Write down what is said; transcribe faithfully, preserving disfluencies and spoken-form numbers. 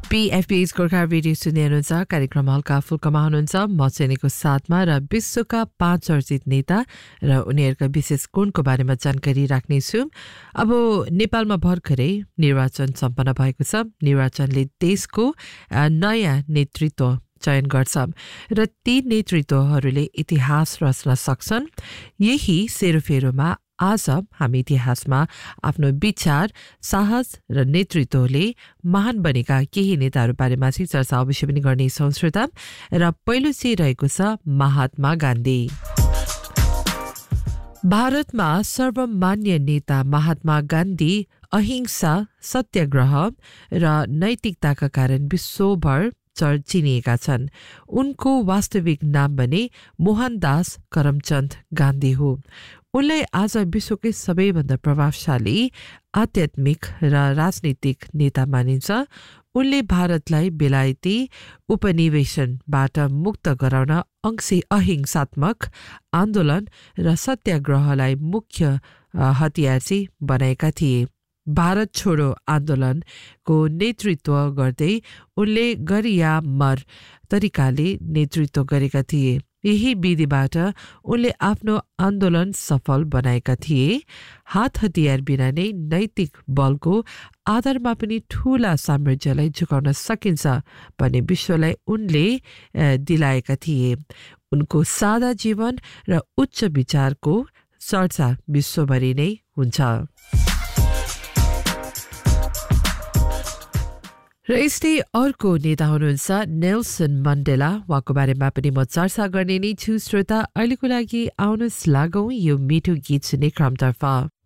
पीएफपीएस Gorkha radio सुन्दै हुनुहुन्छ। कार्यक्रम हल्का फुल्कामा हुनुहुन्छ। म चेनेको साथमा र विश्वका पाँच चर्चित नेता र उनीहरूका विशेष गुणको बारेमा जानकारी राख्नेछु। अब नेपालमा भर्खरै निर्वाचन सम्पन्न भएको छ। निर्वाचनले देशको नयाँ नेतृत्व चयन गर्छ र ती नेतृत्वहरूले इतिहास रच्न सक्छन्। यही सेरोफेरोमा आज हामी इतिहासमा आफ्नो विचार, साहस र नेतृत्वले महान बनेका केही नेताहरू बारेमा चाहिँ चर्चा अवश्य पनि गर्नेछौँ श्रोता। र पहिलो चाहिँ रहेको छ महात्मा गान्धी। भारतमा सर्वमान्य नेता महात्मा गान्धी अहिंसा, सत्याग्रह र नैतिकताका कारण विश्वभर चिनिएका छन्। उनको वास्तविक नाम भने मोहनदास करमचन्द गान्धी हो। उनलाई आज विश्वकै सबैभन्दा प्रभावशाली आध्यात्मिक र राजनीतिक नेता मानिन्छ। उनले भारतलाई बेलायती उपनिवेशनबाट मुक्त गराउन अंशी अहिंसात्मक आन्दोलन र सत्याग्रहलाई मुख्य हतियार चाहिँ बनाएका थिए। भारत छोडो आन्दोलनको नेतृत्व गर्दै उनले गरिया मर तरिकाले नेतृत्व गरेका थिए। यही विधिबाट उनले आफ्नो आन्दोलन सफल बनाएका थिए। हात हतियार बिना नै नैतिक बलको आधारमा पनि ठूला साम्राज्यलाई झुकाउन सकिन्छ भन्ने विश्वलाई उनले दिलाएका थिए। उनको सादा जीवन र उच्च विचारको चर्चा विश्वभरि नै हुन्छ। र यस्तै अर्को नेता हुनुहुन्छ नेल्सन मण्डेला। उहाँको बारेमा पनि म चर्चा गर्ने नै छु श्रोता। अहिलेको लागि आउनुहोस् लागौँ यो मिठो गीत सुन्ने क्रमतर्फ।